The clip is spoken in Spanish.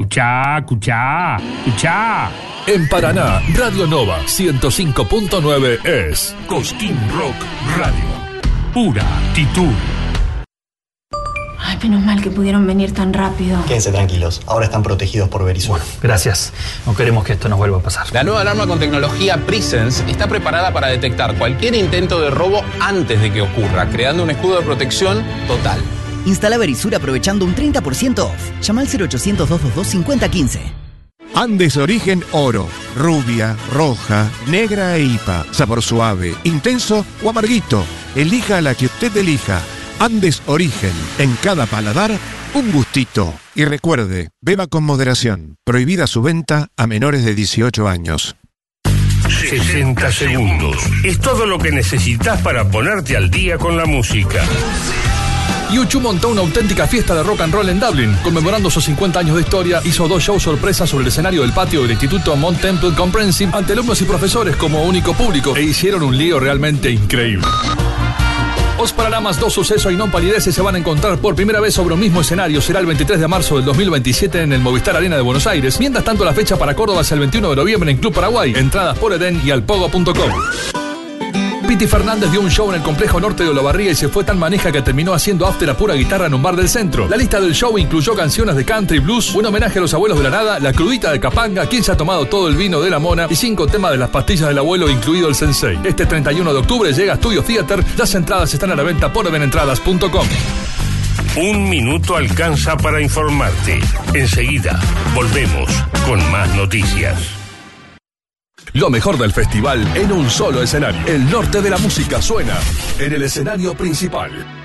Escuchá. En Paraná, Radio Nova 105.9 es Cosquín Rock Radio. Pura actitud. Ay, menos mal que pudieron venir tan rápido. Quédense tranquilos, ahora están protegidos por Verisur. Gracias. No queremos que esto nos vuelva a pasar. La nueva alarma con tecnología Presence está preparada para detectar cualquier intento de robo antes de que ocurra, creando un escudo de protección total. Instala Verisur aprovechando un 30% off. Llama al 0800-222-5015. Andes Origen Oro, rubia, roja, negra e IPA, sabor suave, intenso o amarguito. Elija la que usted elija. Andes Origen, en cada paladar, un gustito. Y recuerde, beba con moderación. Prohibida su venta a menores de 18 años. 60 segundos. Es todo lo que necesitas para ponerte al día con la música. U2 montó una auténtica fiesta de rock and roll en Dublin. Conmemorando sus 50 años de historia, hizo 2 shows sorpresas sobre el escenario del patio del Instituto Mount Temple Comprehensive ante alumnos y profesores como único público, e hicieron un lío realmente increíble. Os Paralamas, 2 sucesos y no palideces se van a encontrar por primera vez sobre un mismo escenario. Será el 23 de marzo del 2027 en el Movistar Arena de Buenos Aires. Mientras tanto, la fecha para Córdoba es el 21 de noviembre en Club Paraguay. Entradas por Edén y alpogo.com. Piti Fernández dio un show en el complejo norte de Olavarría y se fue tan manija que terminó haciendo after a pura guitarra en un bar del centro. La lista del show incluyó canciones de country, blues, un homenaje a los abuelos de la nada, la crudita de Capanga, quien se ha tomado todo el vino de la mona y 5 temas de las pastillas del abuelo, incluido el sensei. Este 31 de octubre llega a Studio Theater. Las entradas están a la venta por evenentradas.com. Un minuto alcanza para informarte. Enseguida volvemos con más noticias. Lo mejor del festival en un solo escenario. El norte de la música suena en el escenario principal.